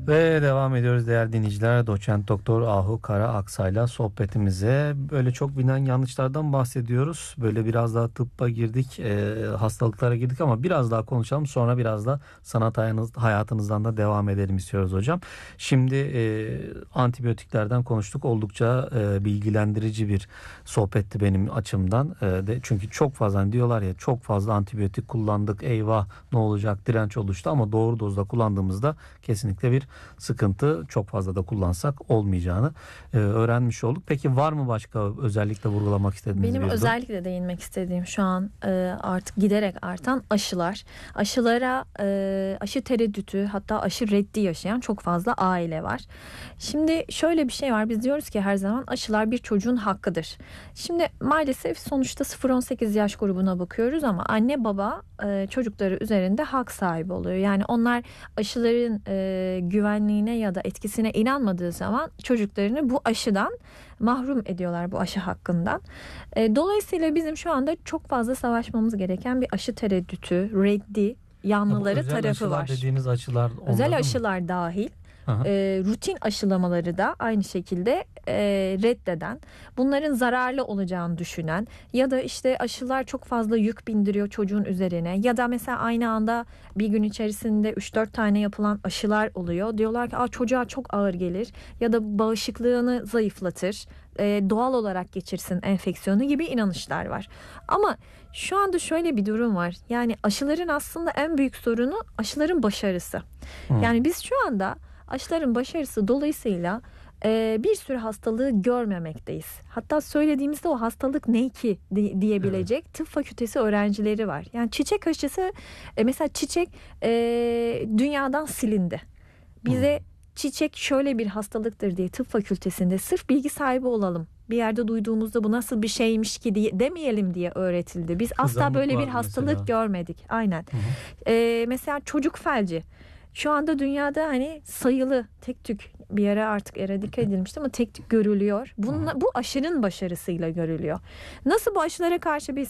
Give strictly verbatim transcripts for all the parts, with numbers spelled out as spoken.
Ve devam ediyoruz değerli dinleyiciler. Doçent Doktor Ahu Kara Aksay'la sohbetimize böyle çok bilinen yanlışlardan bahsediyoruz. Böyle biraz daha tıbba girdik, e, hastalıklara girdik ama biraz daha konuşalım. Sonra biraz da sanat hayatınızdan da devam edelim istiyoruz hocam. Şimdi e, antibiyotiklerden konuştuk. Oldukça e, bilgilendirici bir sohbetti benim açımdan. E, de çünkü çok fazla hani diyorlar ya, çok fazla antibiyotik kullandık. Eyvah, ne olacak? Direnç oluştu ama doğru dozda kullandığımızda kesinlikle bir sıkıntı, çok fazla da kullansak olmayacağını e, öğrenmiş olduk. Peki var mı başka özellikle vurgulamak istediğiniz Benim bir durum? özellikle değinmek istediğim şu an e, artık giderek artan aşılar. Aşılara e, aşı tereddütü, hatta aşı reddi yaşayan çok fazla aile var. Şimdi şöyle bir şey var. Biz diyoruz ki her zaman aşılar bir çocuğun hakkıdır. Şimdi maalesef sonuçta sıfır on sekiz yaş grubuna bakıyoruz ama anne baba e, çocukları üzerinde hak sahibi oluyor. Yani onlar aşıların e, güvenliğine ya da etkisine inanmadığı zaman çocuklarını bu aşıdan mahrum ediyorlar, bu aşı hakkından. E, dolayısıyla bizim şu anda çok fazla savaşmamız gereken bir aşı tereddütü, reddi yanlıları özel tarafı var. Dediğiniz aşılar özel aşılar mı? Dahil. E, rutin aşılamaları da aynı şekilde e, reddeden, bunların zararlı olacağını düşünen ya da işte aşılar çok fazla yük bindiriyor çocuğun üzerine ya da mesela aynı anda bir gün içerisinde üç dört tane yapılan aşılar oluyor. Diyorlar ki Aa, çocuğa çok ağır gelir ya da bağışıklığını zayıflatır, e, doğal olarak geçirsin enfeksiyonu gibi inanışlar var. Ama şu anda şöyle bir durum var. Yani aşıların aslında en büyük sorunu aşıların başarısı. Hmm. Yani biz şu anda aşıların başarısı dolayısıyla e, bir sürü hastalığı görmemekteyiz. Hatta söylediğimizde o hastalık ne ki di- diyebilecek evet. Tıp fakültesi öğrencileri var. Yani çiçek aşısı e, mesela çiçek e, dünyadan silindi. Bize hmm. çiçek şöyle bir hastalıktır diye tıp fakültesinde sırf bilgi sahibi olalım, bir yerde duyduğumuzda bu nasıl bir şeymiş ki diye demeyelim diye öğretildi. Biz Kızamık asla böyle bir hastalık mesela. görmedik. Aynen. Ee, mesela çocuk felci. Şu anda dünyada hani sayılı, tek tük bir ara artık eradike edilmişti ama tek tük görülüyor. Bununla, bu aşının başarısıyla görülüyor. Nasıl bu aşılara karşı biz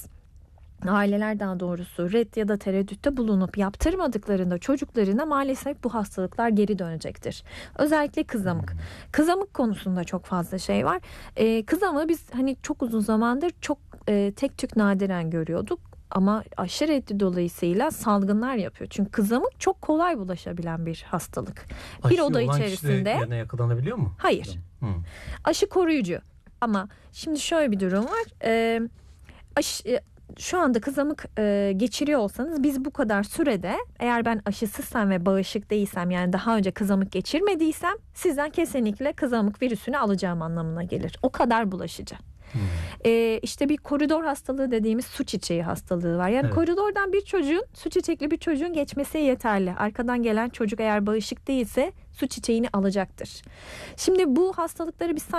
aileler daha doğrusu red ya da tereddütte bulunup yaptırmadıklarında çocuklarına maalesef bu hastalıklar geri dönecektir. Özellikle kızamık. Kızamık konusunda çok fazla şey var. Ee, kızamığı biz hani çok uzun zamandır çok e, tek tük nadiren görüyorduk. Ama aşı reddi dolayısıyla salgınlar yapıyor. Çünkü kızamık çok kolay bulaşabilen bir hastalık. Aşı bir oda içerisinde yerine yakalanabiliyor mu? Hayır. Hmm. Aşı koruyucu. Ama şimdi şöyle bir durum var. Ee, aşı Şu anda kızamık e, geçiriyor olsanız biz bu kadar sürede eğer ben aşısızsam ve bağışık değilsem, yani daha önce kızamık geçirmediysem sizden kesinlikle kızamık virüsünü alacağım anlamına gelir. O kadar bulaşıcı. Hmm. Ee, işte bir koridor hastalığı dediğimiz su çiçeği hastalığı var. Yani evet. Koridordan bir çocuğun, su çiçekli bir çocuğun geçmesi yeterli. Arkadan gelen çocuk eğer bağışık değilse su çiçeğini alacaktır. Şimdi bu hastalıkları biz